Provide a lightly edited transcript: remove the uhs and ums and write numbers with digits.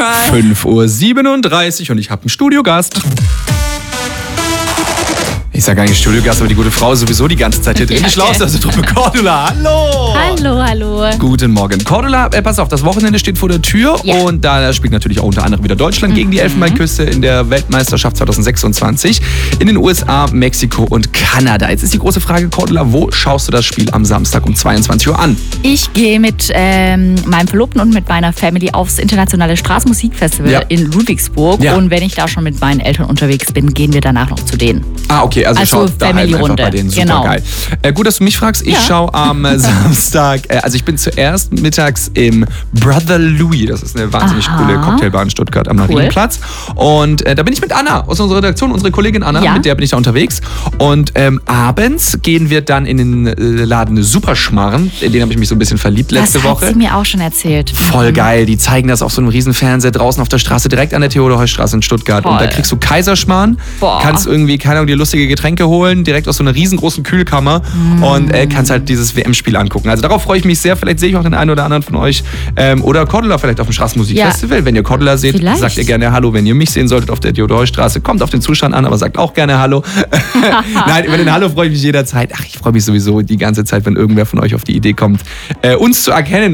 5:37 Uhr und ich habe einen Studiogast. Ich sage gar nicht Studiogast, aber die gute Frau ist sowieso die ganze Zeit hier drin. Die schlauste aus der Truppe, Cordula. Hallo! Hallo. Guten Morgen. Cordula, pass auf, das Wochenende steht vor der Tür und da spielt natürlich auch unter anderem wieder Deutschland gegen die Elfenbeinküste in der Weltmeisterschaft 2026 in den USA, Mexiko und Kanada. Jetzt ist die große Frage, Cordula, wo schaust du das Spiel am Samstag um 22 Uhr an? Ich gehe mit meinem Verlobten und mit meiner Family aufs internationale Straßenmusikfestival in Ludwigsburg und wenn ich da schon mit meinen Eltern unterwegs bin, gehen wir danach noch zu denen. Ah, okay, also schaut da halt einfach bei denen. Super geil. Gut, dass du mich fragst. Ich schaue am Samstag, also ich bin zuerst mittags im Brother Louis. Das ist eine wahnsinnig coole Cocktailbar in Stuttgart am Marienplatz. Und da bin ich mit Anna aus unserer Redaktion, unsere Kollegin Anna, mit der bin ich da unterwegs. Und abends gehen wir dann in den Laden Superschmarren. In den habe ich mich so ein bisschen verliebt letzte Woche. Das hat sie mir auch schon erzählt. Voll geil. Die zeigen das auf so einem riesen Fernseher draußen auf der Straße, direkt an der Theodor-Heuss-Straße in Stuttgart. Und da kriegst du Kaiserschmarrn, kannst irgendwie, keine Ahnung, dir lustige Getränke holen, direkt aus so einer riesengroßen Kühlkammer und kannst halt dieses WM-Spiel angucken. Also darauf freue ich mich sehr. Vielleicht sehe ich auch den einen oder anderen von euch. Oder Cordula vielleicht auf dem Straßenmusikfestival. Wenn ihr Cordula seht, sagt ihr gerne Hallo. Wenn ihr mich sehen solltet auf der Theodor-Heuss-Straße, kommt auf den Zustand an, aber sagt auch gerne Hallo. Nein, über den Hallo freue ich mich jederzeit. Ach, ich freue mich sowieso die ganze Zeit, wenn irgendwer von euch auf die Idee kommt, uns zu erkennen